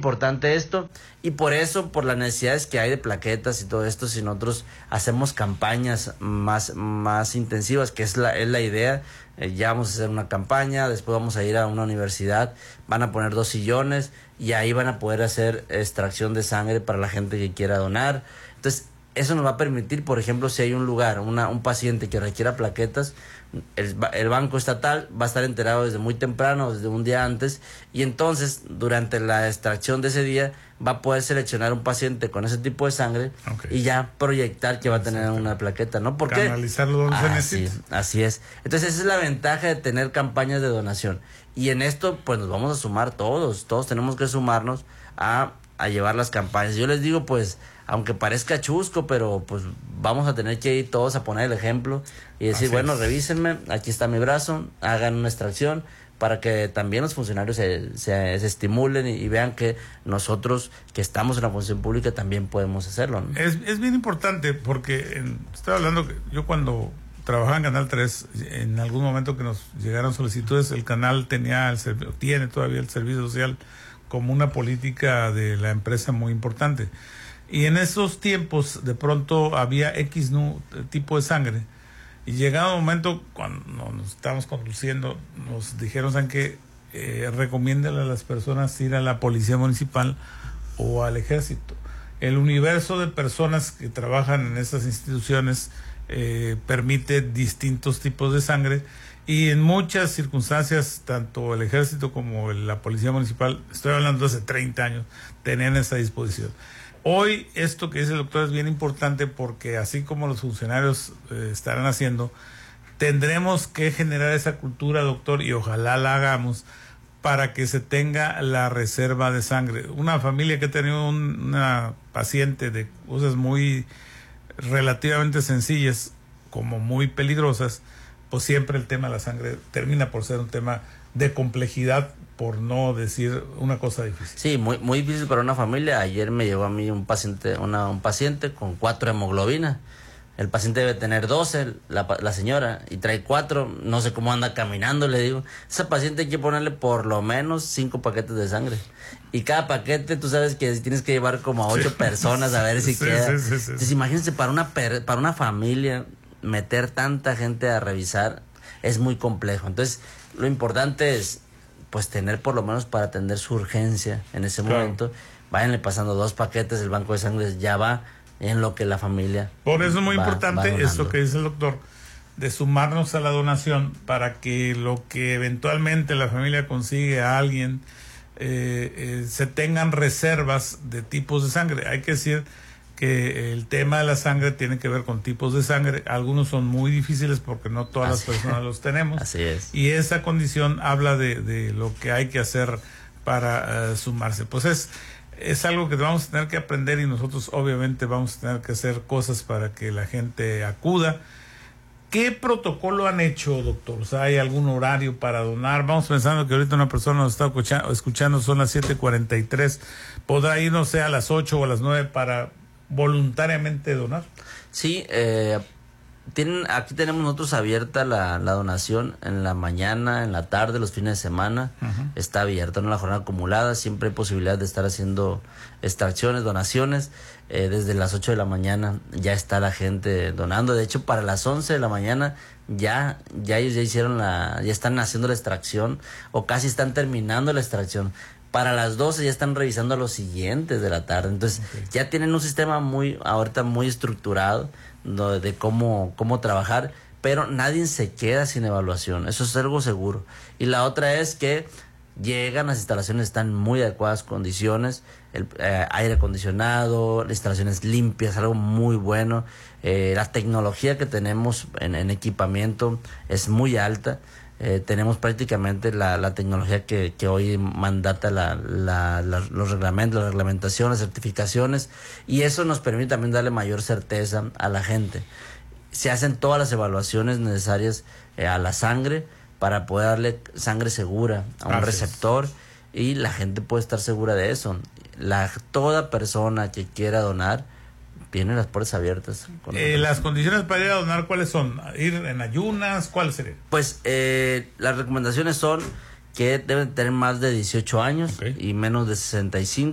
importante esto, y por eso, por las necesidades que hay de plaquetas y todo esto, si nosotros hacemos campañas más intensivas, que es la idea, ya vamos a hacer una campaña, después vamos a ir a una universidad, van a poner 2 sillones y ahí van a poder hacer extracción de sangre para la gente que quiera donar. Entonces, eso nos va a permitir, por ejemplo, si hay un lugar, un paciente que requiera plaquetas, el banco estatal va a estar enterado desde muy temprano, desde un día antes, y entonces durante la extracción de ese día va a poder seleccionar un paciente con ese tipo de sangre y ya proyectar que va a tener una plaqueta, ¿no? Porque canalizarlo donde se necesita. Así es. Entonces esa es la ventaja de tener campañas de donación, y en esto pues nos vamos a sumar todos tenemos que sumarnos a llevar las campañas. Yo les digo, pues, aunque parezca chusco, pero pues vamos a tener que ir todos a poner el ejemplo y decir, bueno, revísenme, aquí está mi brazo, hagan una extracción, para que también los funcionarios se estimulen y vean que nosotros que estamos en la función pública también podemos hacerlo, ¿no? Es bien importante porque estoy hablando que yo cuando trabajaba en Canal 3, en algún momento que nos llegaron solicitudes, el canal tiene todavía el servicio social como una política de la empresa muy importante. Y en esos tiempos de pronto había X tipo de sangre, y llegado un momento cuando nos estábamos conduciendo nos dijeron, ¿saben qué? Recomiéndale a las personas ir a la policía municipal o al ejército. El universo de personas que trabajan en esas instituciones permite distintos tipos de sangre, y en muchas circunstancias tanto el ejército como la policía municipal, estoy hablando de hace 30 años, tenían esa disposición. Hoy esto que dice el doctor es bien importante, porque así como los funcionarios estarán haciendo, tendremos que generar esa cultura, doctor, y ojalá la hagamos para que se tenga la reserva de sangre. Una familia que ha tenido una paciente de cosas muy relativamente sencillas como muy peligrosas, pues siempre el tema de la sangre termina por ser un tema de complejidad, por no decir una cosa difícil. Sí, muy difícil para una familia. Ayer me llegó a mí un paciente con 4 hemoglobinas. El paciente debe tener 12, la señora, y trae 4, no sé cómo anda caminando, le digo. Esa paciente hay que ponerle por lo menos 5 paquetes de sangre. Y cada paquete, tú sabes que tienes que llevar como a 8 personas a ver si queda. Entonces, imagínense, para una familia, meter tanta gente a revisar es muy complejo. Entonces, lo importante es, pues, tener por lo menos para atender su urgencia en ese momento. Váyanle pasando 2 paquetes, el banco de sangre ya va en lo que la familia. Por eso es muy importante esto que dice el doctor, de sumarnos a la donación, para que lo que eventualmente la familia consigue a alguien, se tengan reservas de tipos de sangre. Hay que decir que el tema de la sangre tiene que ver con tipos de sangre. Algunos son muy difíciles porque no todas las personas los tenemos. Así es. Y esa condición habla de lo que hay que hacer para sumarse. Pues es algo que vamos a tener que aprender, y nosotros obviamente vamos a tener que hacer cosas para que la gente acuda. ¿Qué protocolo han hecho, doctor? O sea, ¿hay algún horario para donar? Vamos pensando que ahorita una persona nos está escuchando, son las 7:43. ¿Podrá ir, no sé, a las 8 o a las 9 para voluntariamente donar? Sí, aquí tenemos nosotros abierta la donación en la mañana, en la tarde, los fines de semana. Está abierta, no la jornada acumulada. Siempre hay posibilidad de estar haciendo extracciones, donaciones. Desde las 8 de la mañana ya está la gente donando. De hecho, para las 11 de la mañana ya ellos ya están haciendo la extracción, o casi están terminando la extracción. Para las 12 ya están revisando a los siguientes de la tarde. Entonces, ya tienen un sistema ahorita muy estructurado de cómo trabajar, pero nadie se queda sin evaluación. Eso es algo seguro. Y la otra es que llegan, las instalaciones están en muy adecuadas condiciones, el aire acondicionado, las instalaciones limpias, algo muy bueno. La tecnología que tenemos en equipamiento es muy alta. Tenemos prácticamente la tecnología que hoy mandata los reglamentos, la reglamentación, las certificaciones, y eso nos permite también darle mayor certeza a la gente. Se hacen todas las evaluaciones necesarias a la sangre para poder darle sangre segura a un receptor, y la gente puede estar segura de eso. Toda persona que quiera donar tiene las puertas abiertas. Las condiciones para ir a donar, ¿cuáles son? ¿Ir en ayunas? ¿Cuáles serían? Pues las recomendaciones son que deben tener más de 18 años y menos de 65.